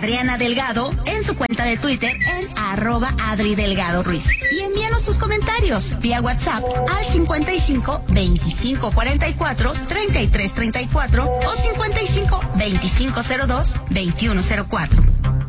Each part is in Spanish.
Adriana Delgado en su cuenta de Twitter en @AdriDelgadoRuiz. Y envíanos tus comentarios vía WhatsApp al 55 25 44 33 34 o 55 25 02 21 04.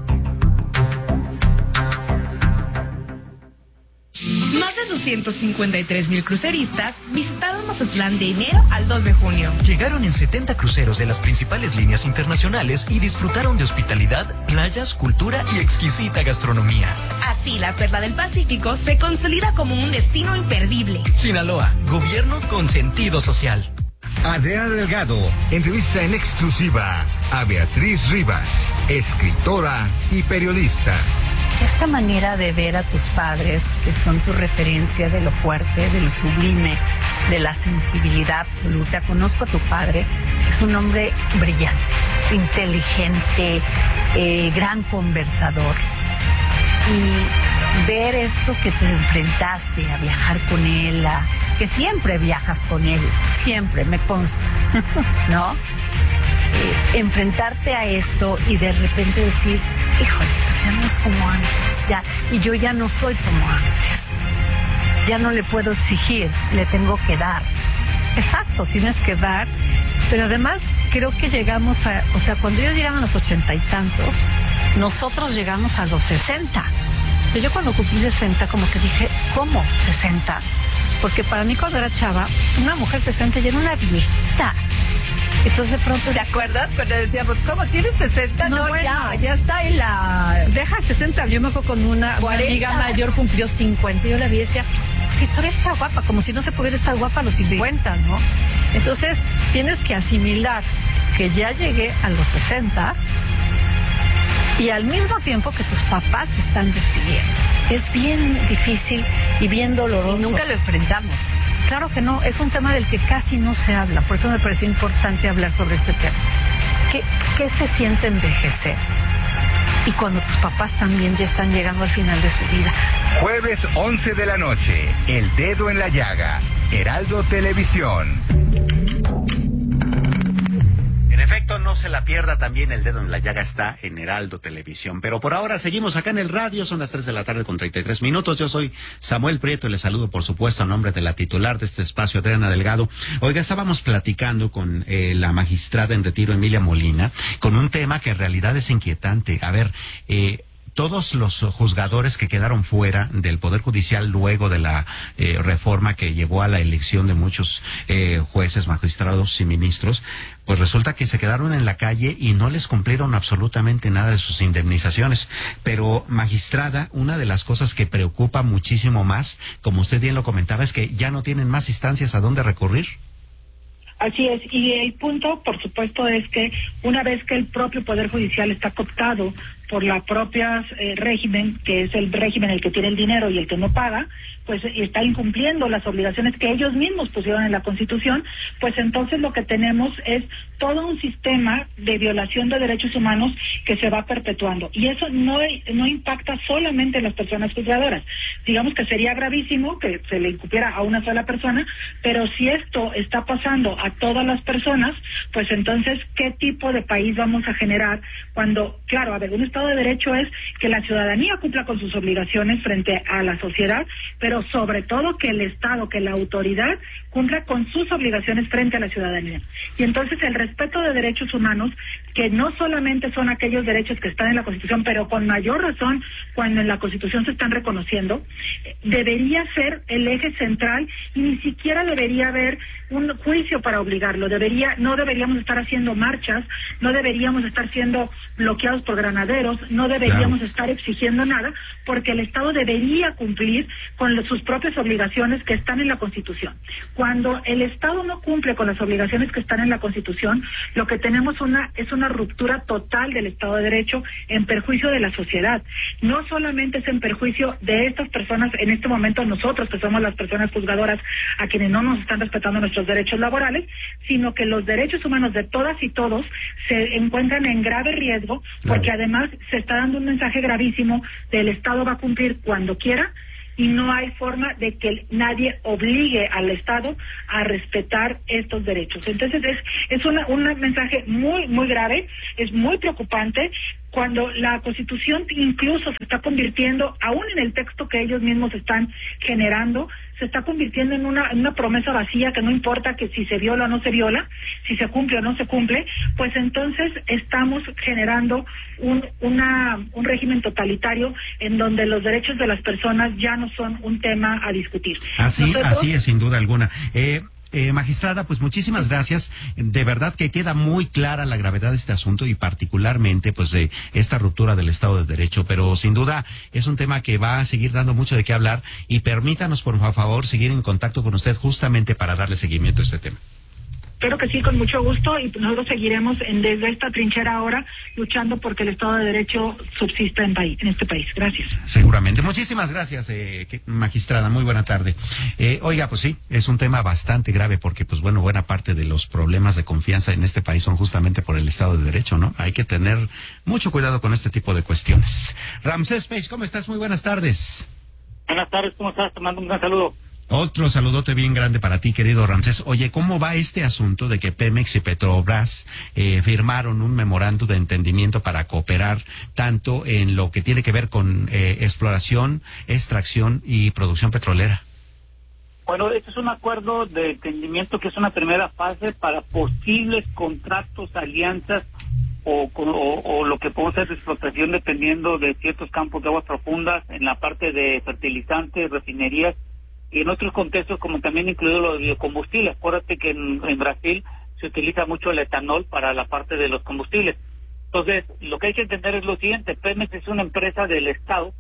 Más de 253,000 cruceristas visitaron Mazatlán de enero al 2 de junio. Llegaron en 70 cruceros de las principales líneas internacionales y disfrutaron de hospitalidad, playas, cultura y exquisita gastronomía. Así, la Perla del Pacífico se consolida como un destino imperdible. Sinaloa, gobierno con sentido social. Adriana Delgado entrevista en exclusiva a Beatriz Rivas, escritora y periodista. Esta manera de ver a tus padres, que son tu referencia de lo fuerte, de lo sublime, de la sensibilidad absoluta. Conozco a tu padre, es un hombre brillante, inteligente, gran conversador. Y ver esto que te enfrentaste a viajar con él, que siempre viajas con él, siempre, me consta, ¿no? Enfrentarte a esto y de repente decir, híjole, pues ya no es como antes, ya, y yo ya no soy como antes, ya no le puedo exigir, le tengo que dar. Exacto, tienes que dar, pero además creo que llegamos a, o sea, cuando ellos llegaron a los 80 y tantos, nosotros llegamos a los 60. O sea, yo cuando cumplí 60 como que dije, ¿cómo 60? Porque para mí cuando era chava, una mujer 60 ya era una viejita. Entonces de pronto... ¿Te acuerdas cuando decíamos, ¿cómo tienes 60? No, bueno, ya está en la... Deja 60, yo me acuerdo con una amiga mayor, cumplió 50, y yo la vi y decía, si tú eres tan guapa, como si no se pudiera estar guapa a los 50, ¿no? Entonces tienes que asimilar que ya llegué a los 60 y al mismo tiempo que tus papás se están despidiendo. Es bien difícil y bien doloroso. Y nunca lo enfrentamos. Claro que no, es un tema del que casi no se habla, por eso me pareció importante hablar sobre este tema. ¿Qué se siente envejecer? Y cuando tus papás también ya están llegando al final de su vida. Jueves 11 de la noche, El Dedo en la Llaga, Heraldo Televisión. En efecto, no se la pierda, también El Dedo en la Llaga está en Heraldo Televisión. Pero por ahora seguimos acá en el radio, son las 3 de la tarde con 33 minutos. Yo soy Samuel Prieto y les saludo, por supuesto, a nombre de la titular de este espacio, Adriana Delgado. Oiga, estábamos platicando con la magistrada en retiro, Emilia Molina, con un tema que en realidad es inquietante. A ver, todos los juzgadores que quedaron fuera del Poder Judicial luego de la reforma que llevó a la elección de muchos jueces, magistrados y ministros, pues resulta que se quedaron en la calle y no les cumplieron absolutamente nada de sus indemnizaciones. Pero, magistrada, una de las cosas que preocupa muchísimo más, como usted bien lo comentaba, es que ya no tienen más instancias a dónde recurrir. Así es, y el punto, por supuesto, es que una vez que el propio Poder Judicial está cooptado por la propia régimen, que es el régimen el que tiene el dinero y el que no paga, pues está incumpliendo las obligaciones que ellos mismos pusieron en la Constitución, pues entonces lo que tenemos es todo un sistema de violación de derechos humanos que se va perpetuando. Y eso no impacta solamente en las personas juzgadoras. Digamos que sería gravísimo que se le incumpliera a una sola persona, pero si esto está pasando a todas las personas, pues entonces, ¿qué tipo de país vamos a generar cuando, claro, a ver, un Estado de Derecho es que la ciudadanía cumpla con sus obligaciones frente a la sociedad, pero sobre todo que el Estado, que la autoridad cumpla con sus obligaciones frente a la ciudadanía. Y entonces el respeto de derechos humanos, que no solamente son aquellos derechos que están en la Constitución, pero con mayor razón cuando en la Constitución se están reconociendo, debería ser el eje central y ni siquiera debería haber un juicio para obligarlo. No deberíamos estar haciendo marchas, no deberíamos estar siendo bloqueados por granaderos, no deberíamos estar exigiendo nada, porque el Estado debería cumplir con sus propias obligaciones que están en la Constitución. Cuando el Estado no cumple con las obligaciones que están en la Constitución, lo que tenemos es una ruptura total del Estado de Derecho en perjuicio de la sociedad. No solamente es en perjuicio de estas personas, en este momento nosotros que somos las personas juzgadoras a quienes no nos están respetando nuestros derechos laborales, sino que los derechos humanos de todas y todos se encuentran en grave riesgo, porque además se está dando un mensaje gravísimo del Estado va a cumplir cuando quiera, y no hay forma de que nadie obligue al Estado a respetar estos derechos. Entonces es un mensaje muy, muy grave, es muy preocupante, cuando la Constitución incluso se está convirtiendo, aún en el texto que ellos mismos están generando, se está convirtiendo en una promesa vacía, que no importa que si se viola o no se viola, si se cumple o no se cumple, pues entonces estamos generando un régimen totalitario en donde los derechos de las personas ya no son un tema a discutir. Así es, sin duda alguna. Magistrada, pues muchísimas gracias. De verdad que queda muy clara la gravedad de este asunto y particularmente pues de esta ruptura del Estado de Derecho, pero sin duda es un tema que va a seguir dando mucho de qué hablar y permítanos por favor seguir en contacto con usted justamente para darle seguimiento a este tema. Espero que sí, con mucho gusto, y nosotros seguiremos desde esta trinchera ahora luchando porque el Estado de Derecho subsista en este país. Gracias. Seguramente. Muchísimas gracias, magistrada. Muy buena tarde. Oiga, pues sí, es un tema bastante grave porque, pues bueno, buena parte de los problemas de confianza en este país son justamente por el Estado de Derecho, ¿no? Hay que tener mucho cuidado con este tipo de cuestiones. Ramsés Page, ¿cómo estás? Muy buenas tardes. Buenas tardes, ¿cómo estás? Te mando un gran saludo. Otro saludote bien grande para ti, querido Ramsés. Oye, ¿cómo va este asunto de que Pemex y Petrobras firmaron un memorando de entendimiento para cooperar tanto en lo que tiene que ver con exploración, extracción y producción petrolera? Bueno, este es un acuerdo de entendimiento que es una primera fase para posibles contratos, alianzas o lo que puede ser de explotación dependiendo de ciertos campos de aguas profundas en la parte de fertilizantes, refinerías, y en otros contextos como también incluido los biocombustibles. Acuérdate que en Brasil se utiliza mucho el etanol para la parte de los combustibles. Entonces, lo que hay que entender es lo siguiente: Pemex es una empresa del Estado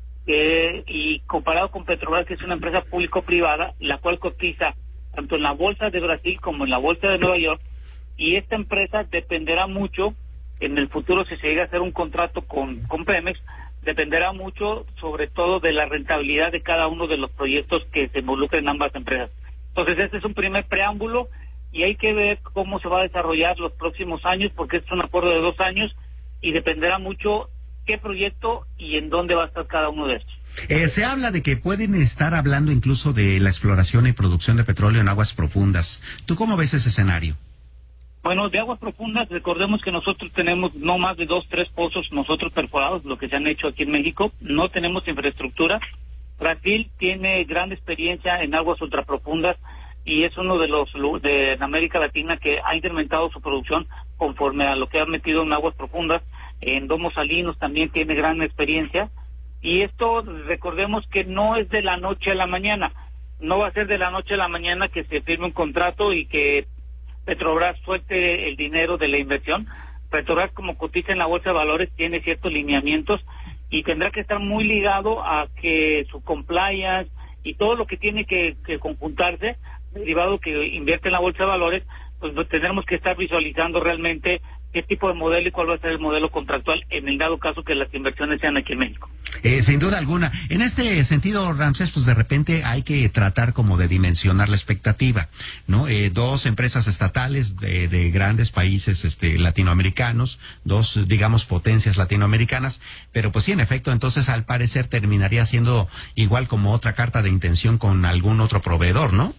y comparado con Petrobras, que es una empresa público-privada, la cual cotiza tanto en la bolsa de Brasil como en la bolsa de Nueva York, y esta empresa dependerá mucho en el futuro, si se llega a hacer un contrato con Pemex, dependerá mucho sobre todo de la rentabilidad de cada uno de los proyectos que se involucren en ambas empresas. Entonces este es un primer preámbulo y hay que ver cómo se va a desarrollar los próximos años, porque es un acuerdo de 2 años y dependerá mucho qué proyecto y en dónde va a estar cada uno de estos. Se habla de que pueden estar hablando incluso de la exploración y producción de petróleo en aguas profundas. ¿Tú cómo ves ese escenario? Bueno, de aguas profundas, recordemos que nosotros tenemos no más de 2-3 pozos nosotros perforados, lo que se han hecho aquí en México. No tenemos infraestructura. Brasil tiene gran experiencia en aguas ultraprofundas y es uno de los de América Latina que ha incrementado su producción conforme a lo que ha metido en aguas profundas. En domos salinos también tiene gran experiencia. Y esto, recordemos que no es de la noche a la mañana. No va a ser de la noche a la mañana que se firme un contrato y que Petrobras suelte el dinero de la inversión. Petrobras, como cotiza en la bolsa de valores, tiene ciertos lineamientos y tendrá que estar muy ligado a que su compliance y todo lo que tiene que conjuntarse, derivado que invierte en la bolsa de valores, pues tendremos que estar visualizando realmente qué tipo de modelo y cuál va a ser el modelo contractual en el dado caso que las inversiones sean aquí en México. Sin duda alguna. En este sentido, Ramsés, pues de repente hay que tratar como de dimensionar la expectativa, ¿no? 2 empresas estatales de grandes países latinoamericanos, 2, digamos, potencias latinoamericanas, pero pues sí, en efecto, entonces al parecer terminaría siendo igual como otra carta de intención con algún otro proveedor, ¿no?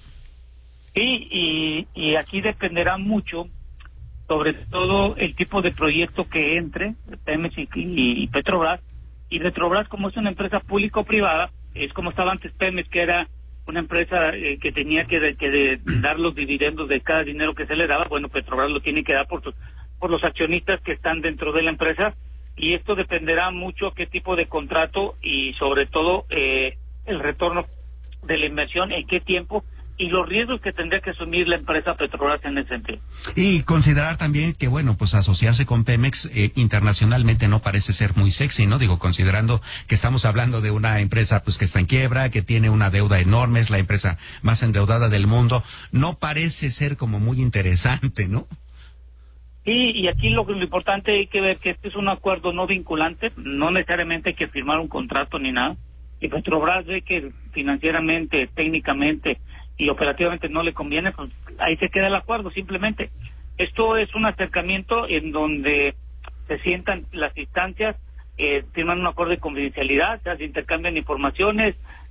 Sí, y aquí dependerá mucho sobre todo el tipo de proyecto que entre Pemex y Petrobras. Y Petrobras, como es una empresa público-privada, es como estaba antes Pemex, que era una empresa que tenía que dar los dividendos de cada dinero que se le daba. Bueno, Petrobras lo tiene que dar por los accionistas que están dentro de la empresa, y esto dependerá mucho qué tipo de contrato y sobre todo el retorno de la inversión, en qué tiempo, y los riesgos que tendría que asumir la empresa Petrobras en ese sentido. Y considerar también que, bueno, pues asociarse con Pemex internacionalmente no parece ser muy sexy, ¿no? Digo, considerando que estamos hablando de una empresa pues que está en quiebra, que tiene una deuda enorme, es la empresa más endeudada del mundo, no parece ser como muy interesante, ¿no? Sí, y aquí lo importante hay que ver que este es un acuerdo no vinculante, no necesariamente hay que firmar un contrato ni nada, y Petrobras ve que financieramente, técnicamente y operativamente no le conviene, pues ahí se queda el acuerdo simplemente. Esto es un acercamiento en donde se sientan las instancias, firman un acuerdo de confidencialidad, se intercambian informaciones,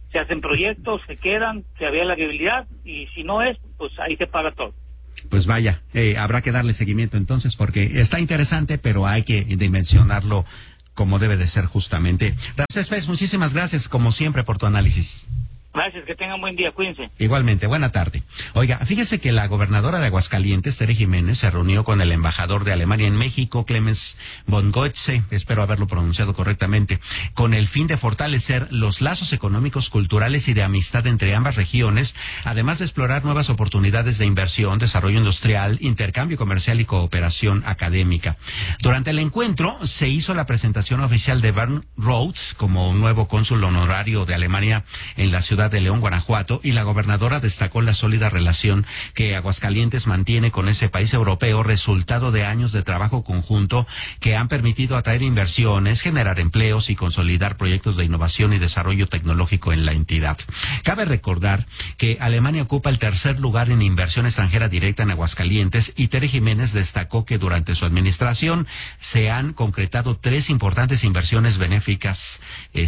se hacen proyectos, se quedan, se había la viabilidad, y si no es, pues ahí se paga todo. Pues vaya, habrá que darle seguimiento entonces, porque está interesante, pero hay que dimensionarlo como debe de ser justamente. Ramsés Pérez, muchísimas gracias, como siempre, por tu análisis. Gracias, que tengan buen día, cuídense. Igualmente, buena tarde. Oiga, fíjese que la gobernadora de Aguascalientes, Tere Jiménez, se reunió con el embajador de Alemania en México, Clemens von Goetze, espero haberlo pronunciado correctamente, con el fin de fortalecer los lazos económicos, culturales y de amistad entre ambas regiones, además de explorar nuevas oportunidades de inversión, desarrollo industrial, intercambio comercial y cooperación académica. Durante el encuentro se hizo la presentación oficial de Bernd Rhodes como nuevo cónsul honorario de Alemania en la ciudad de León, Guanajuato, y la gobernadora destacó la sólida relación que Aguascalientes mantiene con ese país europeo, resultado de años de trabajo conjunto que han permitido atraer inversiones, generar empleos y consolidar proyectos de innovación y desarrollo tecnológico en la entidad. Cabe recordar que Alemania ocupa el tercer lugar en inversión extranjera directa en Aguascalientes, y Tere Jiménez destacó que durante su administración se han concretado 3 importantes inversiones benéficas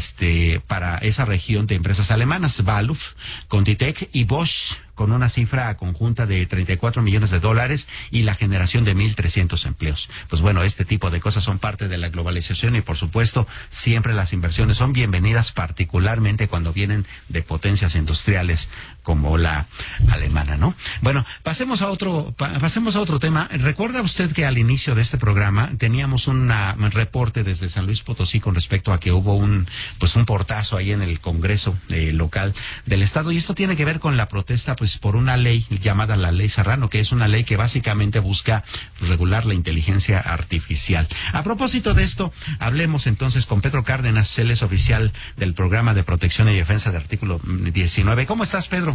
para esa región de empresas alemanas: Baluf, Conditec y Bosch, con una cifra conjunta de $34 millones y la generación de 1,300 empleos. Pues bueno, este tipo de cosas son parte de la globalización, y por supuesto siempre las inversiones son bienvenidas, particularmente cuando vienen de potencias industriales como la alemana, ¿no? Bueno, pasemos a otro tema. ¿Recuerda usted que al inicio de este programa teníamos un reporte desde San Luis Potosí con respecto a que hubo un portazo ahí en el Congreso local del estado? Y esto tiene que ver con la protesta por una ley llamada la Ley Serrano, que es una ley que básicamente busca regular la inteligencia artificial. A propósito de esto, hablemos entonces con Pedro Cárdenas, él es oficial del Programa de Protección y Defensa del Artículo 19. ¿Cómo estás, Pedro?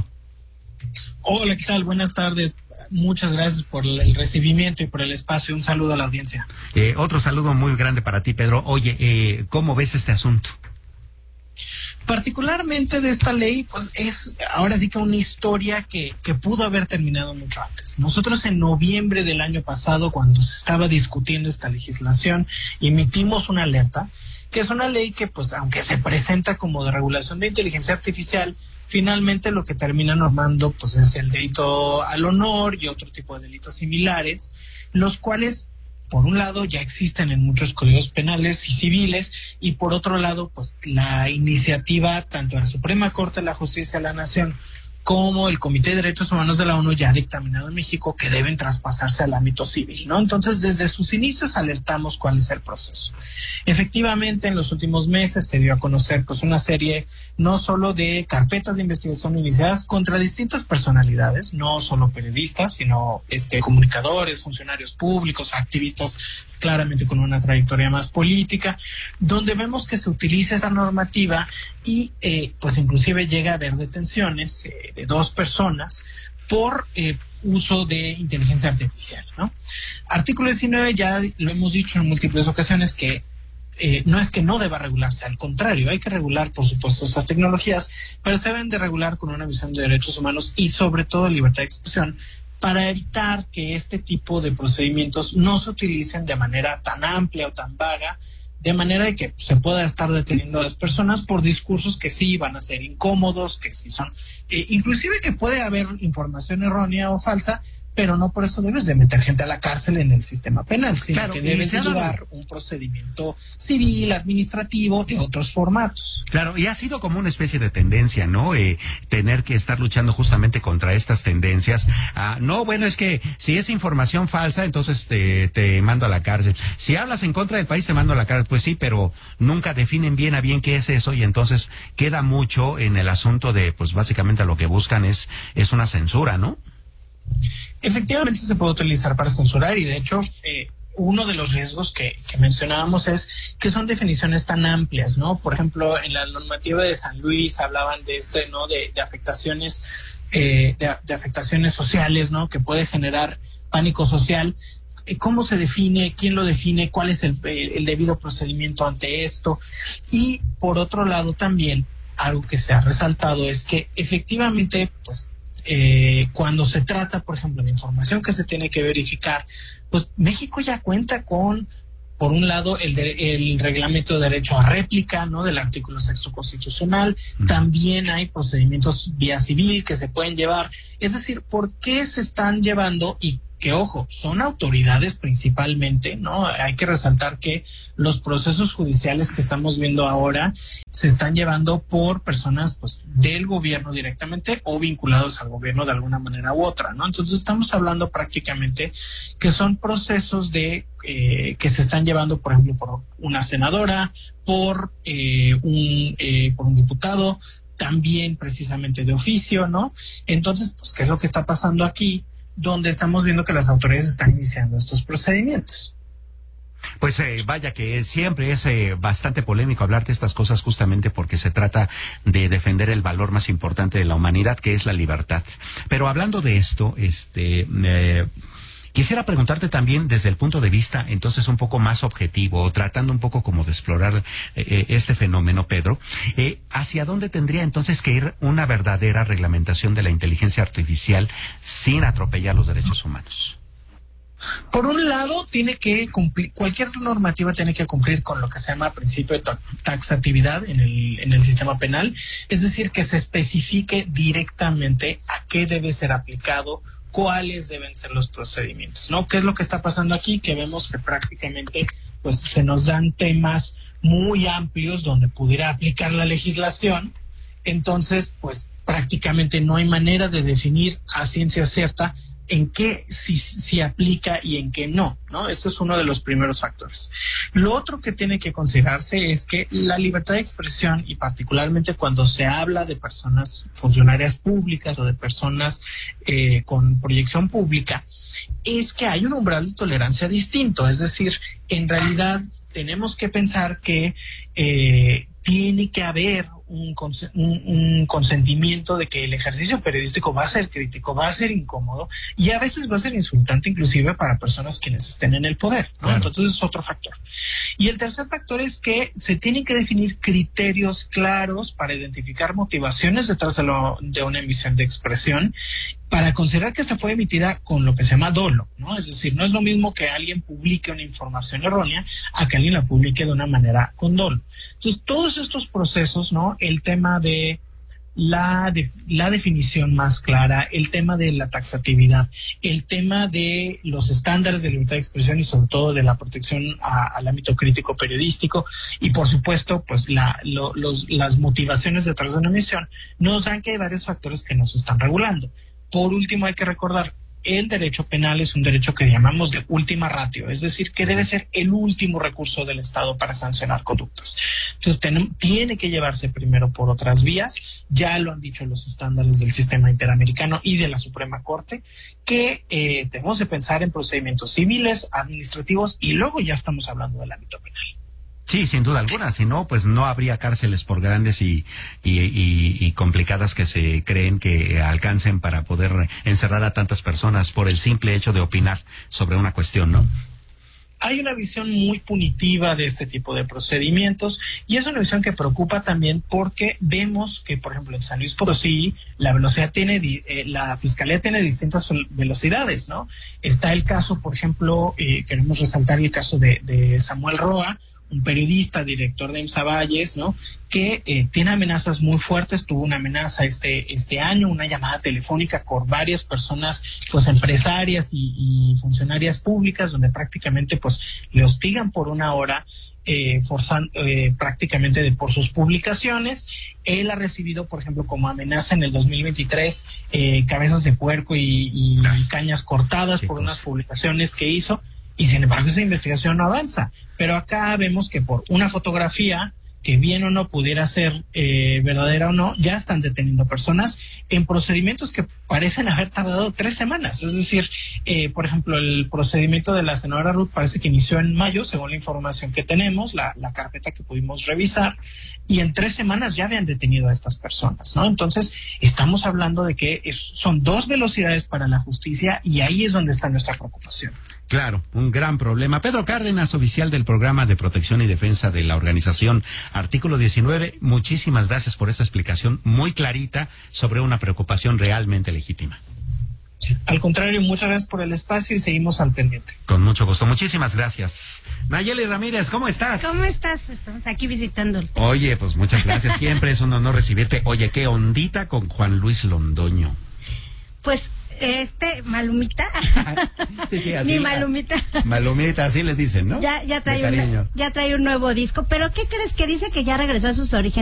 Hola, ¿qué tal? Buenas tardes. Muchas gracias por el recibimiento y por el espacio. Un saludo a la audiencia. Otro saludo muy grande para ti, Pedro. Oye, ¿cómo ves este asunto? Particularmente de esta ley, pues es ahora sí que una historia que pudo haber terminado mucho antes. Nosotros en noviembre del año pasado, cuando se estaba discutiendo esta legislación, emitimos una alerta, que es una ley que, pues, aunque se presenta como de regulación de inteligencia artificial, finalmente lo que termina normando, pues, es el delito al honor y otro tipo de delitos similares, los cuales, por un lado, ya existen en muchos códigos penales y civiles, y por otro lado, pues la iniciativa tanto de la Suprema Corte de la Justicia de la Nación como el Comité de Derechos Humanos de la ONU ya ha dictaminado en México que deben traspasarse al ámbito civil, ¿no? Entonces, desde sus inicios alertamos cuál es el proceso. Efectivamente, en los últimos meses se dio a conocer pues una serie no solo de carpetas de investigación iniciadas contra distintas personalidades, no solo periodistas, sino comunicadores, funcionarios públicos, activistas claramente con una trayectoria más política, donde vemos que se utiliza esta normativa y pues inclusive llega a haber detenciones de 2 personas por uso de inteligencia artificial, ¿no? Artículo 19, ya lo hemos dicho en múltiples ocasiones, que no es que no deba regularse, al contrario, hay que regular, por supuesto, estas tecnologías, pero se deben de regular con una visión de derechos humanos y sobre todo libertad de expresión, para evitar que este tipo de procedimientos no se utilicen de manera tan amplia o tan vaga, de manera de que se pueda estar deteniendo a las personas por discursos que sí van a ser incómodos, que sí son, inclusive que puede haber información errónea o falsa, pero no por eso debes de meter gente a la cárcel en el sistema penal, sino claro, que debes de llevar un procedimiento civil, administrativo, de otros formatos. Claro, y ha sido como una especie de tendencia, ¿no? Tener que estar luchando justamente contra estas tendencias. No, bueno, es que si es información falsa, entonces te mando a la cárcel. Si hablas en contra del país, te mando a la cárcel. Pues sí, pero nunca definen bien a bien qué es eso, y entonces queda mucho en el asunto de, pues básicamente lo que buscan es una censura, ¿no? Efectivamente se puede utilizar para censurar, y de hecho uno de los riesgos que mencionábamos es que son definiciones tan amplias, ¿no? Por ejemplo, en la normativa de San Luis hablaban de ¿no? de afectaciones de afectaciones sociales, ¿no? Que puede generar pánico social. ¿Cómo se define? ¿Quién lo define? ¿Cuál es el debido procedimiento ante esto? Y por otro lado también algo que se ha resaltado es que efectivamente, pues cuando se trata, por ejemplo, de información que se tiene que verificar, pues México ya cuenta con por un lado, el reglamento de derecho a réplica, ¿no? Del artículo 6º constitucional. También hay procedimientos vía civil que se pueden llevar. Es decir, ¿por qué se están llevando? Y que, ojo, son autoridades principalmente, ¿no? Hay que resaltar que los procesos judiciales que estamos viendo ahora se están llevando por personas, pues, del gobierno directamente o vinculados al gobierno de alguna manera u otra, ¿no? Entonces estamos hablando prácticamente que son procesos que se están llevando, por ejemplo, por una senadora, por un diputado, también precisamente de oficio, ¿no? Entonces, pues, ¿qué es lo que está pasando aquí? Donde estamos viendo que las autoridades están iniciando estos procedimientos. Pues vaya que siempre es bastante polémico hablar de estas cosas, justamente porque se trata de defender el valor más importante de la humanidad, que es la libertad. Pero hablando de esto, quisiera preguntarte también desde el punto de vista, entonces, un poco más objetivo, tratando un poco como de explorar este fenómeno, Pedro, ¿hacia dónde tendría entonces que ir una verdadera reglamentación de la inteligencia artificial sin atropellar los derechos humanos? Por un lado, tiene que cumplir, cualquier normativa tiene que cumplir con lo que se llama principio de taxatividad en el sistema penal, es decir, que se especifique directamente a qué debe ser aplicado, cuáles deben ser los procedimientos, ¿no? ¿Qué es lo que está pasando aquí? Que vemos que prácticamente, pues, se nos dan temas muy amplios donde pudiera aplicar la legislación. Entonces, pues, prácticamente no hay manera de definir a ciencia cierta en qué sí aplica y en qué no, ¿no? Este es uno de los primeros factores. Lo otro que tiene que considerarse es que la libertad de expresión, y particularmente cuando se habla de personas funcionarias públicas o de personas con proyección pública, es que hay un umbral de tolerancia distinto. Es decir, en realidad tenemos que pensar que tiene que haber un consentimiento de que el ejercicio periodístico va a ser crítico, va a ser incómodo y a veces va a ser insultante inclusive para personas quienes estén en el poder, ¿no? Claro. Entonces es otro factor. Y el tercer factor es que se tienen que definir criterios claros para identificar motivaciones detrás de una emisión de expresión, para considerar que esta fue emitida con lo que se llama dolo, ¿no? Es decir, no es lo mismo que alguien publique una información errónea a que alguien la publique de una manera con dolo. Entonces, todos estos procesos, ¿no? El tema de la definición más clara, el tema de la taxatividad, el tema de los estándares de libertad de expresión y sobre todo de la protección al ámbito crítico periodístico y, por supuesto, pues las motivaciones detrás de una emisión, nos dan que hay varios factores que nos están regulando. Por último, hay que recordar, el derecho penal es un derecho que llamamos de última ratio, es decir, que debe ser el último recurso del Estado para sancionar conductas. Entonces, tiene que llevarse primero por otras vías, ya lo han dicho los estándares del sistema interamericano y de la Suprema Corte, que tenemos que pensar en procedimientos civiles, administrativos y luego ya estamos hablando del ámbito penal. Sí, sin duda alguna, si no, pues no habría cárceles por grandes y complicadas que se creen que alcancen para poder encerrar a tantas personas por el simple hecho de opinar sobre una cuestión, ¿no? Hay una visión muy punitiva de este tipo de procedimientos y es una visión que preocupa también porque vemos que, por ejemplo, en San Luis Potosí la Fiscalía tiene distintas velocidades, ¿no? Está el caso, por ejemplo, queremos resaltar el caso de Samuel Roa, un periodista, director de EMSA Valles, ¿no? Que tiene amenazas muy fuertes. Tuvo una amenaza este año, una llamada telefónica con varias personas, pues empresarias y funcionarias públicas, donde prácticamente pues le hostigan por una hora, prácticamente por sus publicaciones. Él ha recibido, por ejemplo, como amenaza en el 2023, cabezas de puerco y cañas cortadas por unas publicaciones que hizo. Y sin embargo esa investigación no avanza. Pero acá vemos que por una fotografía, que bien o no pudiera ser verdadera o no, ya están deteniendo personas en procedimientos que parecen haber tardado 3 semanas. Es decir, por ejemplo, el procedimiento de la senadora Ruth parece que inició en mayo, según la información que tenemos, la carpeta que pudimos revisar, y en 3 semanas ya habían detenido a estas personas, ¿no? Entonces, estamos hablando de que son 2 velocidades para la justicia y ahí es donde está nuestra preocupación. Claro, un gran problema. Pedro Cárdenas, oficial del Programa de Protección y Defensa de la organización Artículo 19, muchísimas gracias por esta explicación muy clarita sobre una preocupación realmente legítima. Al contrario, muchas gracias por el espacio y seguimos al pendiente. Con mucho gusto, muchísimas gracias. Nayeli Ramírez, ¿cómo estás? ¿Cómo estás? Estamos aquí visitándolo. Oye, pues muchas gracias, siempre es un honor recibirte. Oye, qué ondita con Juan Luis Londoño. Pues, Malumita. Sí, así. Mi Malumita. Malumita, así les dicen, ¿no? Ya trae un nuevo disco, pero ¿qué crees? Que dice que ya regresó a sus orígenes.